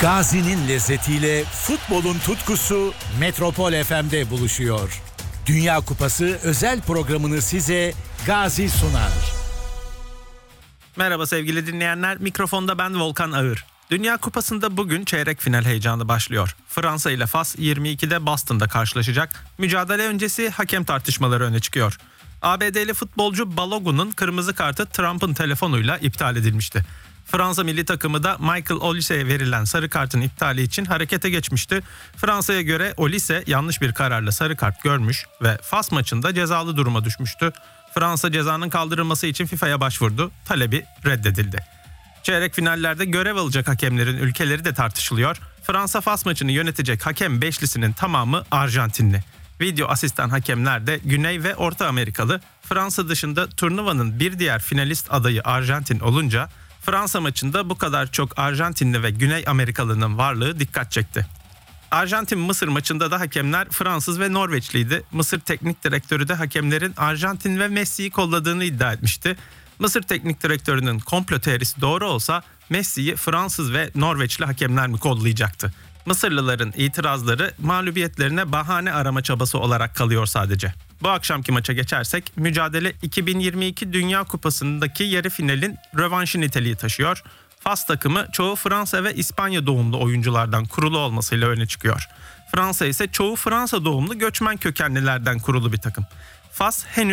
Gazi'nin lezzetiyle futbolun tutkusu Metropol FM'de buluşuyor. Dünya Kupası özel programını size Gazi sunar. Merhaba sevgili dinleyenler, mikrofonda ben Volkan Ağır. Dünya Kupası'nda bugün çeyrek final heyecanı başlıyor. Fransa ile Fas 22'de Boston'da karşılaşacak. Mücadele öncesi hakem tartışmaları öne çıkıyor. ABD'li futbolcu Balogun'un kırmızı kartı Trump'ın telefonuyla iptal edilmişti. Fransa milli takımı da Michael Olise'ye verilen sarı kartın iptali için harekete geçmişti. Fransa'ya göre Olise yanlış bir kararla sarı kart görmüş ve Fas maçında cezalı duruma düşmüştü. Fransa cezanın kaldırılması için FIFA'ya başvurdu. Talebi reddedildi. Çeyrek finallerde görev alacak hakemlerin ülkeleri de tartışılıyor. Fransa-Fas maçını yönetecek hakem beşlisinin tamamı Arjantinli. Video asistan hakemler de Güney ve Orta Amerikalı. Fransa dışında turnuvanın bir diğer finalist adayı Arjantin olunca Fransa maçında bu kadar çok Arjantinli ve Güney Amerikalı'nın varlığı dikkat çekti. Arjantin-Mısır maçında da hakemler Fransız ve Norveçliydi. Mısır teknik direktörü de hakemlerin Arjantin ve Messi'yi kolladığını iddia etmişti. Mısır teknik direktörünün komplo teorisi doğru olsa Messi'yi Fransız ve Norveçli hakemler mi kollayacaktı? Mısırlıların itirazları mağlubiyetlerine bahane arama çabası olarak kalıyor sadece. Bu akşamki maça geçersek mücadele 2022 Dünya Kupası'ndaki yarı finalin rövanşı niteliği taşıyor. Fas takımı çoğu Fransa ve İspanya doğumlu oyunculardan kurulu olmasıyla öne çıkıyor. Fransa ise çoğu Fransa doğumlu göçmen kökenlilerden kurulu bir takım. Fas henüz